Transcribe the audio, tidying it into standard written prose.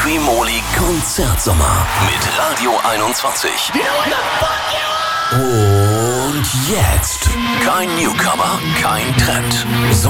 Streamoli Konzertsommer mit Radio 21. Und jetzt kein Newcomer, kein Trend,